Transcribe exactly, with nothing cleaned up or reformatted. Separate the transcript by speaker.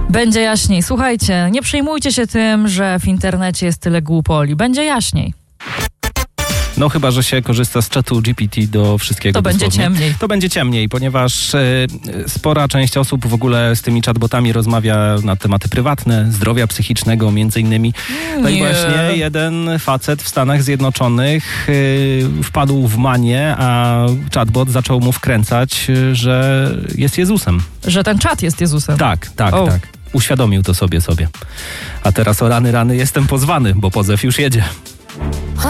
Speaker 1: Będzie jaśniej. Słuchajcie, nie przejmujcie się tym, że w internecie jest tyle głupoli. Będzie jaśniej.
Speaker 2: No chyba, że się korzysta z czatu G P T do wszystkiego.
Speaker 1: To będzie
Speaker 2: dosłownie.
Speaker 1: ciemniej.
Speaker 2: To będzie ciemniej, ponieważ y, spora część osób w ogóle z tymi chatbotami rozmawia na tematy prywatne, zdrowia psychicznego między innymi. No
Speaker 1: Nie.
Speaker 2: i właśnie jeden facet w Stanach Zjednoczonych y, wpadł w manię, a chatbot zaczął mu wkręcać, y, że jest Jezusem.
Speaker 1: Że ten czat jest Jezusem.
Speaker 2: Tak, tak,
Speaker 1: O.
Speaker 2: tak. Uświadomił to sobie sobie. A teraz o rany, rany jestem pozwany, bo pozew już jedzie.